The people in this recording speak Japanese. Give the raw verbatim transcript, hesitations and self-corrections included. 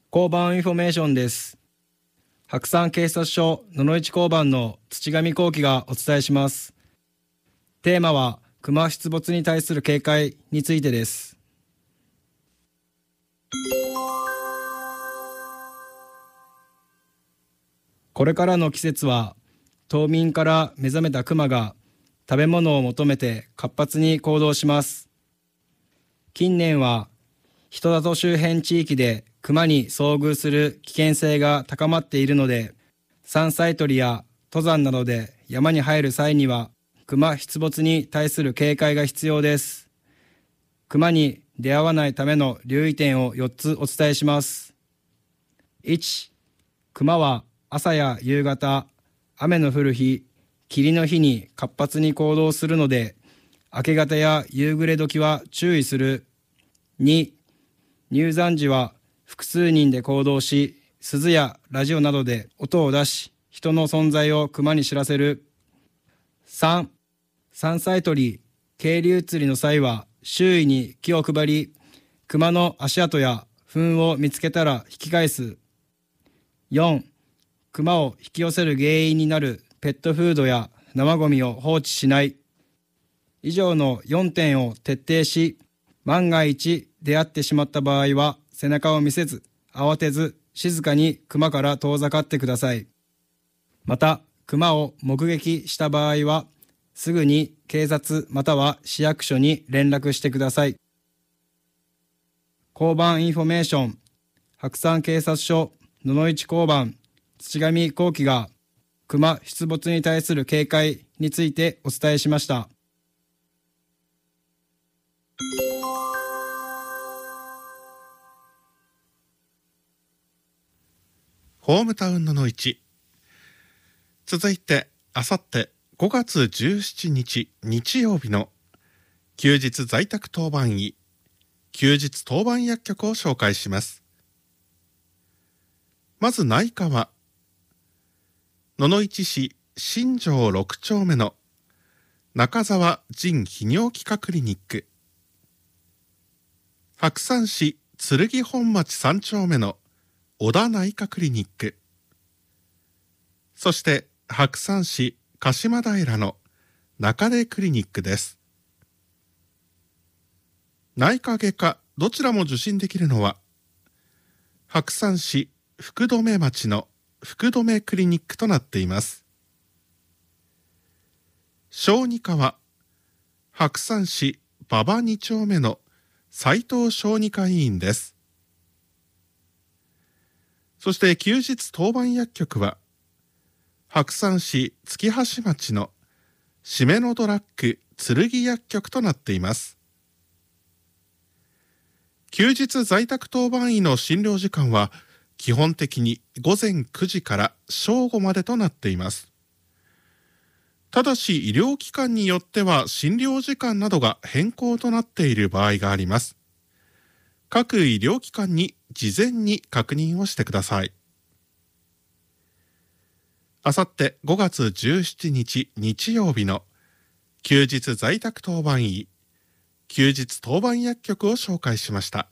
交番インフォメーションです。白山警察署野々市交番の土上幸喜がお伝えします。テーマは熊出没に対する警戒についてです。これからの季節は冬眠から目覚めた熊が食べ物を求めて活発に行動します。近年は人里周辺地域で熊に遭遇する危険性が高まっているので、山菜採りや登山などで山に入る際には熊出没に対する警戒が必要です。熊に出会わないための留意点をよっつお伝えします。いち、熊は朝や夕方、雨の降る日、霧の日に活発に行動するので、明け方や夕暮れ時は注意する。に、入山時は複数人で行動し、鈴やラジオなどで音を出し、人の存在を熊に知らせる。さん、山菜採り、渓流釣りの際は周囲に気を配り、熊の足跡や糞を見つけたら引き返す。よん、熊を引き寄せる原因になるペットフードや生ゴミを放置しない。以上のよんてんを徹底し、万が一出会ってしまった場合は背中を見せず、慌てず静かに熊から遠ざかってください。また、熊を目撃した場合は、すぐに警察または市役所に連絡してください。交番インフォメーション、白山警察署野々市交番土上幸喜が熊出没に対する警戒についてお伝えしました。 ホームタウン野々市。続いてあさってごがつじゅうしちにち日曜日の休日在宅当番医休日当番薬局を紹介します。まず内科は野々市市新庄ろくちょうめの中沢腎泌尿器科クリニック、白山市剣本町さんちょうめの小田内科クリニック、そして白山市鹿島平の中根クリニックです。内科外科どちらも受診できるのは白山市福留町の福留クリニックとなっています。小児科は白山市馬場にちょうめの斉藤小児科医院です。そして休日当番薬局は白山市月橋町のしめのドラッグ剣薬局となっています。休日在宅当番医の診療時間は基本的にごぜんくじから正午までとなっています。ただし医療機関によっては診療時間などが変更となっている場合があります。各医療機関に事前に確認をしてください。あさってごがつじゅうしちにち日曜日の休日在宅当番医休日当番薬局を紹介しました。